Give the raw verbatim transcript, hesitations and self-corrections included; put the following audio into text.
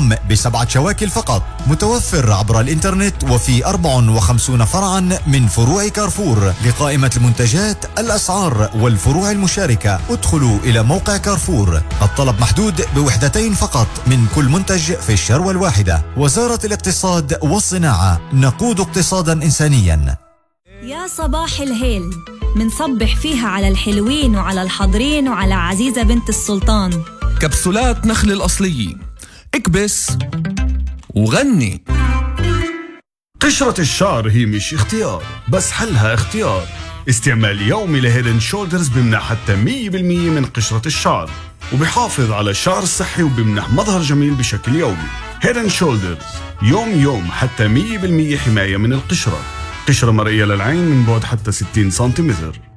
الضم بسبعة شواكل فقط، متوفر عبر الإنترنت وفي أربع وخمسين فرعا من فروع كارفور. لقائمة المنتجات، الأسعار والفروع المشاركة ادخلوا إلى موقع كارفور. الطلب محدود بوحدتين فقط من كل منتج في الشروة الواحدة. وزارة الاقتصاد والصناعة، نقود اقتصادا إنسانيا. يا صباح الهيل، منصبح فيها على الحلوين وعلى الحاضرين وعلى عزيزة بنت السلطان. كبسولات نخل الأصلية، اكبس وغني. قشرة الشعر هي مش اختيار، بس حلها اختيار. استعمال يومي لهيد اند شولدرز بمنح حتى مية بالمية من قشرة الشعر، وبيحافظ على الشعر الصحي وبمنح مظهر جميل بشكل يومي. هيد اند شولدرز، يوم يوم حتى مية بالمية حماية من القشرة. قشرة مرئية للعين من بعد حتى ستين سنتيمتر.